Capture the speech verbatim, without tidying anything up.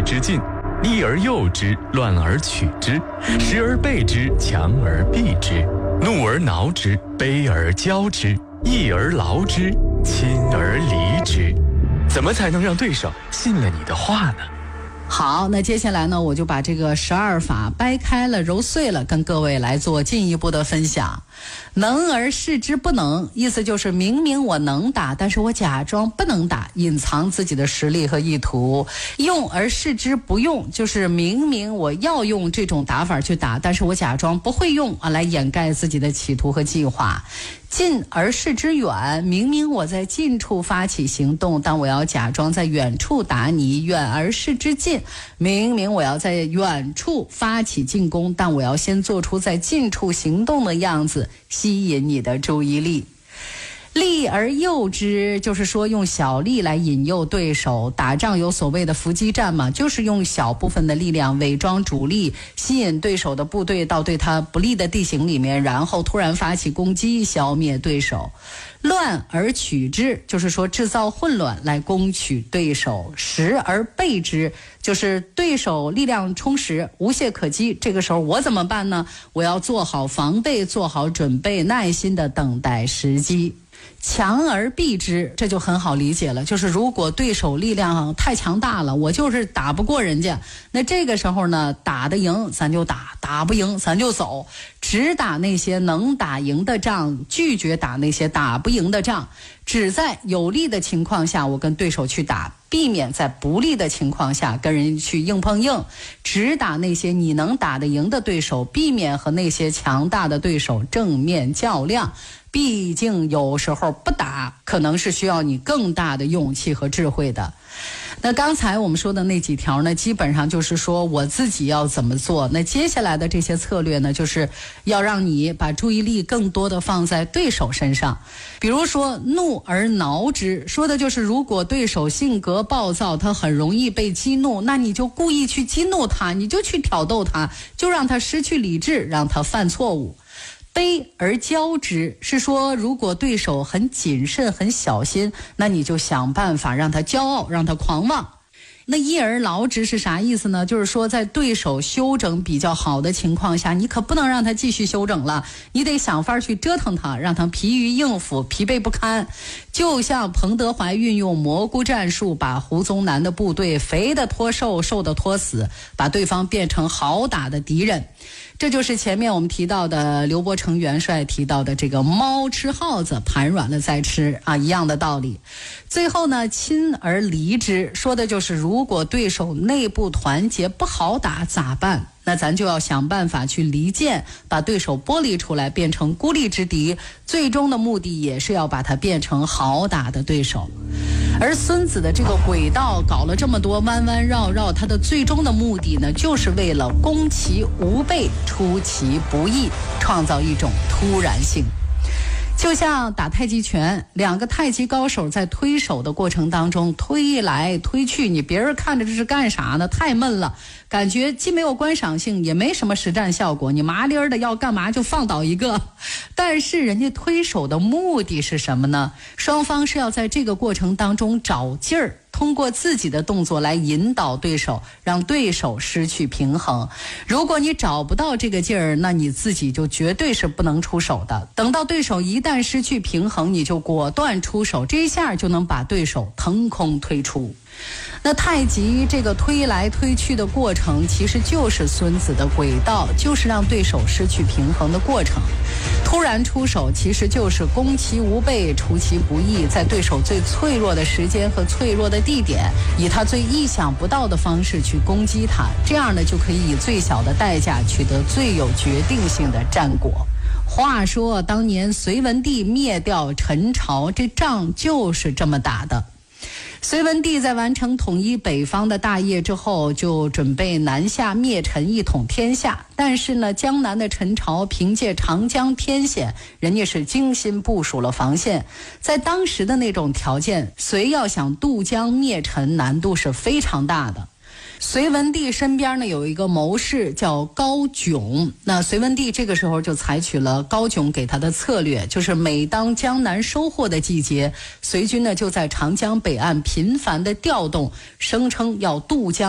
之进，利而诱之，乱而取之，时而备之，强而避之，怒而挠之，悲而骄之，义而劳之，亲而离之。怎么才能让对手信了你的话呢？ 好，那接下来呢，我就把这个十二法掰开了揉碎了，跟各位来做进一步的分享。能而示之不能，意思就是明明我能打，但是我假装不能打，隐藏自己的实力和意图。用而示之不用，就是明明我要用这种打法去打，但是我假装不会用啊，来掩盖自己的企图和计划。近而示之远，明明我在近处发起行动，但我要假装在远处打你。远而示之近，明明我要在远处发起进攻，但我要先做出在近处行动的样子，吸引你的注意力。利而诱之，就是说用小利来引诱对手。打仗有所谓的伏击战嘛，就是用小部分的力量伪装主力，吸引对手的部队到对他不利的地形里面，然后突然发起攻击，消灭对手。乱而取之，就是说制造混乱来攻取对手。实而备之，就是对手力量充实，无懈可击，这个时候我怎么办呢？我要做好防备，做好准备，耐心的等待时机。强而避之，这就很好理解了，就是如果对手力量太强大了，我就是打不过人家，那这个时候呢，打得赢咱就打，打不赢咱就走，只打那些能打赢的仗，拒绝打那些打不赢的仗，只在有利的情况下我跟对手去打，避免在不利的情况下跟人去硬碰硬，只打那些你能打得赢的对手，避免和那些强大的对手正面较量。毕竟有时候不打可能是需要你更大的勇气和智慧的。那刚才我们说的那几条呢，基本上就是说我自己要怎么做。那接下来的这些策略呢，就是要让你把注意力更多的放在对手身上。比如说怒而挠之，说的就是如果对手性格暴躁，他很容易被激怒，那你就故意去激怒他，你就去挑逗他，就让他失去理智，让他犯错误。卑而骄之，是说如果对手很谨慎很小心，那你就想办法让他骄傲，让他狂妄。那义而劳之是啥意思呢？就是说在对手休整比较好的情况下，你可不能让他继续休整了，你得想法去折腾他，让他疲于应付，疲惫不堪。就像彭德怀运用蘑菇战术，把胡宗南的部队肥的拖瘦，瘦的拖死，把对方变成好打的敌人。这就是前面我们提到的刘伯承元帅提到的这个猫吃耗子，盘软了再吃啊，一样的道理。最后呢，亲而离之，说的就是如果对手内部团结不好打咋办？那咱就要想办法去离间，把对手剥离出来，变成孤立之敌，最终的目的也是要把它变成好打的对手。而孙子的这个轨道搞了这么多弯弯绕绕，他的最终的目的呢，就是为了攻其无备，出其不意，创造一种突然性。就像打太极拳，两个太极高手在推手的过程当中推来推去，你别人看着这是干啥呢？太闷了，感觉既没有观赏性，也没什么实战效果，你麻利儿的要干嘛就放倒一个。但是人家推手的目的是什么呢？双方是要在这个过程当中找劲儿，通过自己的动作来引导对手，让对手失去平衡。如果你找不到这个劲儿，那你自己就绝对是不能出手的。等到对手一旦失去平衡，你就果断出手，这一下就能把对手腾空推出。那太极这个推来推去的过程，其实就是孙子的轨道，就是让对手失去平衡的过程。突然出手其实就是攻其无备，出其不意，在对手最脆弱的时间和脆弱的地点，以他最意想不到的方式去攻击他，这样呢就可以以最小的代价取得最有决定性的战果。话说当年隋文帝灭掉陈朝，这仗就是这么打的。隋文帝在完成统一北方的大业之后，就准备南下灭陈，一统天下。但是呢，江南的陈朝凭借长江天险，人家是精心部署了防线。在当时的那种条件，隋要想渡江灭陈，难度是非常大的。隋文帝身边呢有一个谋士叫高炯，那隋文帝这个时候就采取了高炯给他的策略，就是每当江南收获的季节，隋军呢就在长江北岸频繁的调动，声称要渡江